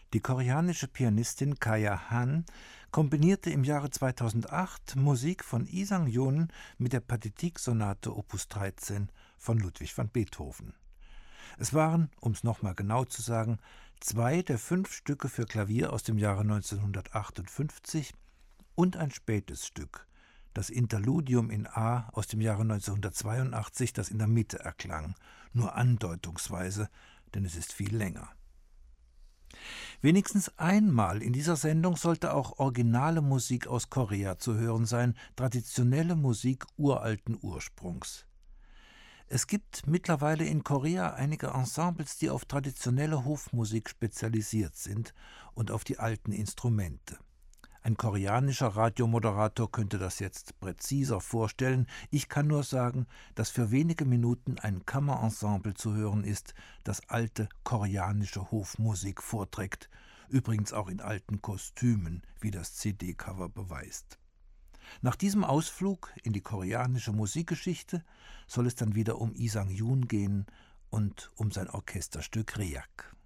Die koreanische Pianistin Kaya Han kombinierte im Jahre 2008 Musik von Lee Sang-yoon mit der Pathetique-Sonate Opus 13 von Ludwig van Beethoven. Es waren, um es nochmal genau zu sagen, 2 der 5 Stücke für Klavier aus dem Jahre 1958 und ein spätes Stück, das Interludium in A aus dem Jahre 1982, das in der Mitte erklang, nur andeutungsweise, denn es ist viel länger. Wenigstens einmal in dieser Sendung sollte auch originale Musik aus Korea zu hören sein, traditionelle Musik uralten Ursprungs. Es gibt mittlerweile in Korea einige Ensembles, die auf traditionelle Hofmusik spezialisiert sind und auf die alten Instrumente. Ein koreanischer Radiomoderator könnte das jetzt präziser vorstellen. Ich kann nur sagen, dass für wenige Minuten ein Kammerensemble zu hören ist, das alte koreanische Hofmusik vorträgt, übrigens auch in alten Kostümen, wie das CD-Cover beweist. Nach diesem Ausflug in die koreanische Musikgeschichte soll es dann wieder um Lee Sang-yoon gehen und um sein Orchesterstück Reak.